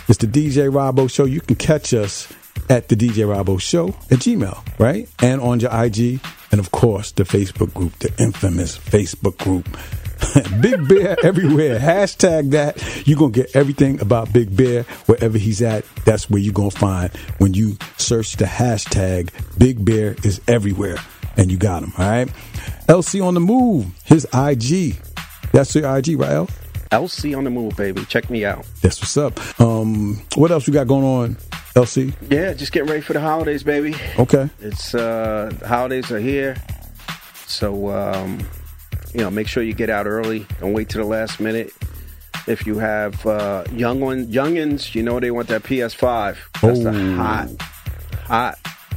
It's the DJ Robbo Show. You can catch us at the DJ Robbo Show at Gmail, right? And on your IG, and of course the Facebook group, the infamous Facebook group. Big Bear everywhere. Hashtag that. You're going to get everything about Big Bear wherever he's at. That's where you're going to find when you search the hashtag Big Bear is everywhere. And you got him, all right? LC on the Move, his IG. That's your IG, right, L? LC on the Move, baby. Check me out. That's what's up. What else we got going on, LC? Yeah, just getting ready for the holidays, baby. Okay. It's the holidays are here. So, make sure you get out early. Don't wait till the last minute. If you have youngins, they want that PS5. That's the hot,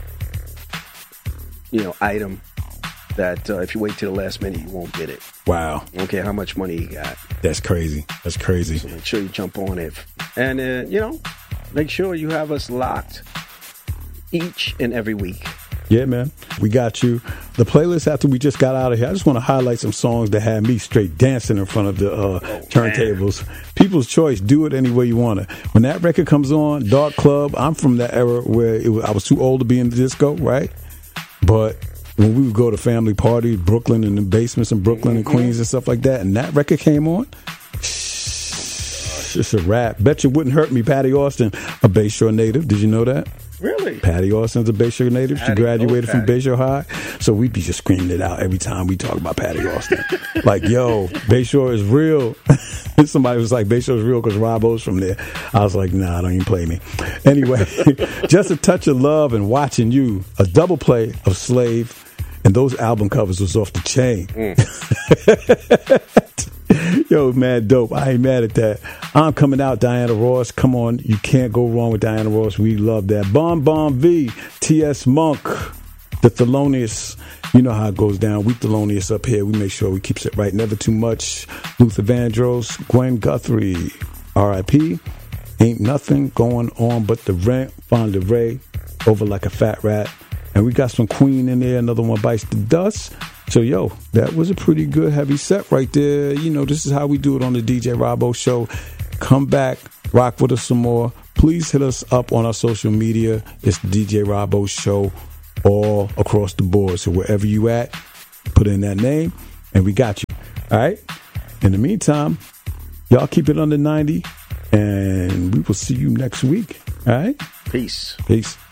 item that if you wait till the last minute, you won't get it. Wow. I don't care how much money you got. That's crazy. That's crazy. So make sure you jump on it. And, make sure you have us locked each and every week. Yeah, man. We got you. The playlist after we just got out of here, I just want to highlight some songs that had me straight dancing in front of the turntables. Man. People's choice. Do it any way you want it. When that record comes on, Dark Club, I'm from that era where I was too old to be in the disco, right? But when we would go to family parties, Brooklyn and the basements in Brooklyn and Queens and stuff like that, and that record came on, it's a rap. Bet You Wouldn't Hurt Me, Patty Austin, a Bayshore native. Did you know that? Really? Patty Austin's a Bayshore native. She graduated from Bayshore High. So we'd be just screaming it out every time we talk about Patty Austin. Like, yo, Bayshore is real. Somebody was like, Bayshore is real because Robbo's from there. I was like, nah, don't even play me. Anyway, Just a Touch of Love and Watching You, a double play of Slave. And those album covers was off the chain. Yo, mad dope. I ain't mad at that. I'm Coming Out, Diana Ross. Come on. You can't go wrong with Diana Ross. We love that. Bon V, T.S. Monk, the Thelonious. You know how it goes down. We Thelonious up here. We make sure we keeps it right. Never Too Much. Luther Vandross, Gwen Guthrie, R.I.P. Ain't Nothing Going On But the Rent. Fonda Ray, Over Like a Fat Rat. And we got some Queen in there. Another one Bites the Dust. So, yo, that was a pretty good heavy set right there. This is how we do it on the DJ Robbo Show. Come back, rock with us some more. Please hit us up on our social media. It's the DJ Robbo Show all across the board. So wherever you at, put in that name, and we got you. All right? In the meantime, y'all keep it under 90, and we will see you next week. All right? Peace. Peace.